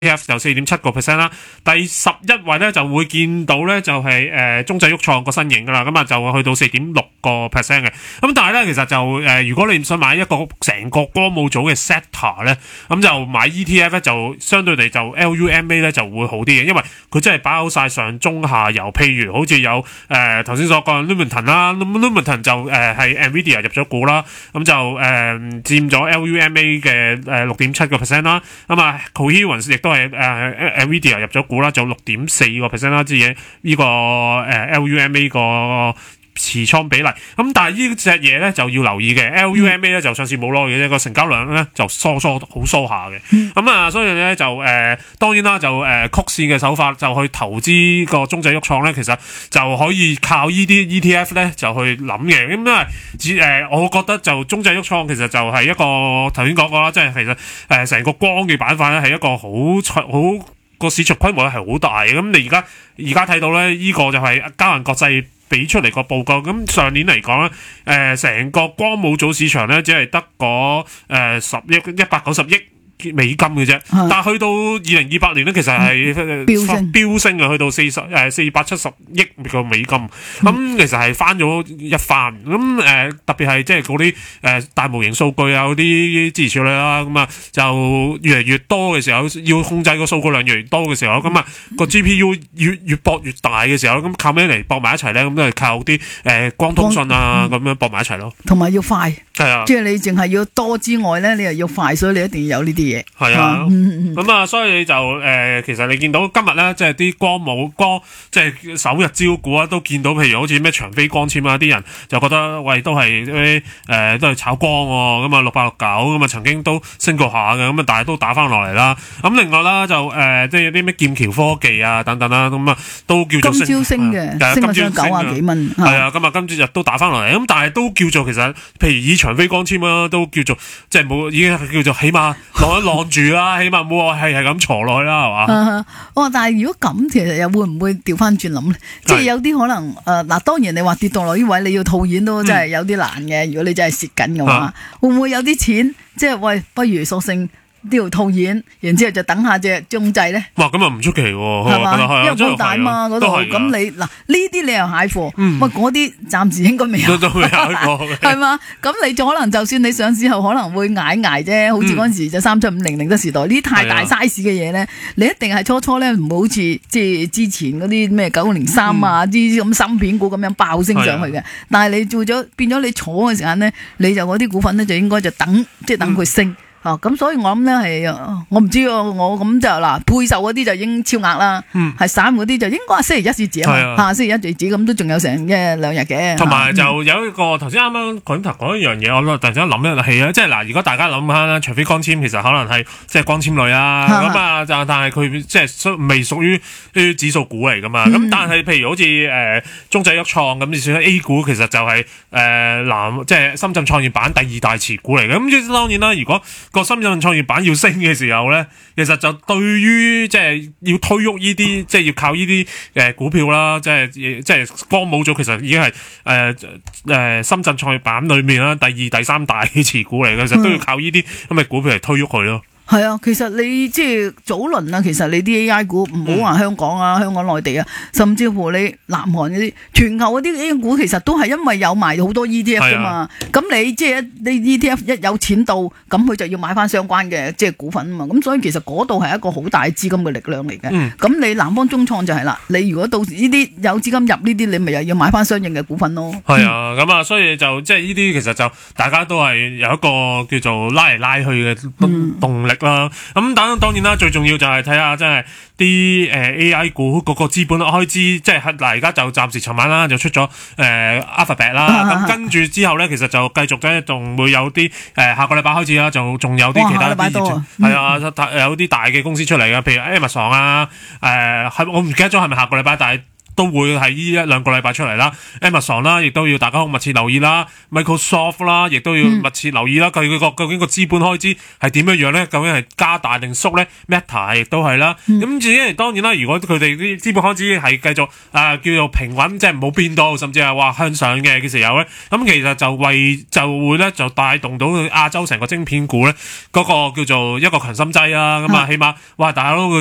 ETF 就 4.7% 啦。第11位咧就會見到咧就係中製鬱創個身影噶啦，咁啊就去到 4.6% 嘅。咁但係咧其實就如果你想買一個成個光舞組嘅 sector 咧，咁就買 ETF 咧就相對地就 LUMA 咧就會好啲嘅，因為佢真係包晒上中下游，譬如好似有頭先所講 Lumentum 啦 ，Lumentum 就係 Nvidia 入咗股啦，咁就佔咗 LUMA 嘅6.7% 啦，咁啊 Coherence 亦都係Nvidia 入咗股啦，就6.4% 啦，即係呢個LUMA 個持倉比例。咁但係呢隻嘢咧就要留意嘅，LUMA 咧就上市冇耐嘅啫，個成交量咧就好疏下嘅。所以咧就當然啦，就曲線嘅手法就去投資個中製鬱創咧，其實就可以靠呢啲 ETF 咧就去諗嘅。咁因為我覺得就中製鬱創其實就係一個頭先講過啦，即係其實成個光嘅板塊咧係一個好個市場規模係好大嘅。咁你而家睇到咧，呢個就係交銀國際俾出嚟個報告。咁上年嚟講咧，成個光舞組市場咧只係得嗰190億美金嘅啫，但係去到2028年咧，其實係飆升嘅，去到470億個美金，咁其實係翻咗一番。咁特別係即係嗰啲大模型數據啊，嗰啲支持處理啦，咁啊就越嚟越多嘅時候，要控制個數據量越嚟越多嘅時候，咁啊個 GPU 越搏越大嘅時候，咁靠咩嚟搏埋一齊咧？咁都係靠啲光通訊啊咁樣搏埋一齊咯。 同埋要快， 係啊，即係你淨係要多之外咧，你又要快，所以你一定要有呢啲嘢。 係啊，所以你就其實你見到今日咧，即係啲光即係首日招股啊，都見到譬如好似咩長飛光纖啊，啲人就覺得喂都係都係炒光喎，咁啊6869咁啊曾經都升過下嘅，咁啊但係都打翻落嚟啦。咁另外啦就即係有啲咩劍橋科技啊等等啦，咁啊都叫做今朝升嘅，升咗90幾蚊。 係啊，咁啊今朝日都打翻落嚟，咁但係都叫做其實譬如以長飛光纖啊，都叫做即係冇已經叫做起碼晾一晾住啦，起碼冇話係咁坐落去啦，係嘛？ 但係如果咁，其實又會唔會調翻轉諗咧？即係有啲可能嗱，當然你話跌到落呢位，你要套現都真係有啲難嘅。如果你真係蝕緊嘅話，會唔會有啲錢？即係喂，不如索性呢條套現，然之後就等下隻中製咧。 哇，咁啊唔出奇喎， 係嘛？因為好大嘛嗰度，咁你嗱呢啲你又蟹貨，喂嗰啲暫時應該未有， 都未有過嘅， 係嘛？咁你可能就算你上市後可能會捱啫，好似嗰陣時就3750德時代呢啲太大 size 嘅嘢咧，你一定係初咧唔會好似即係之前嗰啲咩903啊啲咁芯片股咁樣爆升上去嘅。但係你做咗變咗你坐嘅時間咧，你就嗰啲股份咧就應該就等佢升。咁所以我諗咧係，我唔知我咁就嗱，配售嗰啲就已經超額啦，係散戶嗰啲就應該係星期一至止啊，星期一至止咁都仲有成1-2日嘅。同埋就有一個頭先啱啱滾頭講一樣嘢，我突然間諗一氣啊，即係嗱，如果大家諗下啦，長飛光纖其實可能係即係光纖類啦，咁啊但係佢即係未屬於啲指數股嚟噶嘛，咁但係譬如好似中製鬱創咁，你算 A 股其實就係即係深圳創業板第2大持股嚟嘅，咁當然啦，如果個深圳創業板要升嘅時候咧，其實就對於即係要推喐呢啲，即係要靠呢啲股票啦，即係光舞組其實已經係深圳創業板裏面啦第2、第3大持股嚟嘅，其實都要靠呢啲咁嘅股票嚟推喐佢咯。 係啊，其實你即係早輪啊，其實你啲 AI 股唔好話香港啊、香港內地啊，甚至乎你南韓嗰啲全球嗰啲 AI 股，其實都係因為有埋好多 ETF 噶嘛。咁你即係你 ETF 一有錢到，咁佢就要買翻相關嘅即係股份啊嘛。咁所以其實嗰度係一個好大資金嘅力量嚟嘅。咁你南方中創就係啦，你如果到時呢啲有資金入呢啲，你咪又要買翻相應嘅股份咯。 係啊，咁啊，所以就即係呢啲其實就大家都係有一個叫做拉嚟拉去嘅動力。咁當然啦，最重要就係睇下真係啲AI 股嗰個資本開支，即係嗱而家就暫時尋晚啦就出咗Alphabet 啦，咁跟住之後咧，其實就繼續咧仲會有啲下個禮拜開始啦，就仲有啲其他啲業績，係啊，有啲大嘅公司出嚟嘅，譬如 Amazon 啊，我唔記得咗係咪下個禮拜，但係都會喺呢一兩個禮拜出嚟啦。Amazon 啦，亦都要大家好密切留意啦。Microsoft 啦，亦都要密切留意啦。究竟個資本開支係點樣樣咧？究竟係加大定縮咧 ？Meta 亦都係啦。咁至於當然啦，如果佢哋啲資本開支係繼續叫做平穩，即係冇變到，甚至係話向上嘅時候咧，咁其實就會咧就帶動到亞洲成個晶片股咧嗰個叫做一個強心劑啊。咁啊，起碼哇大家都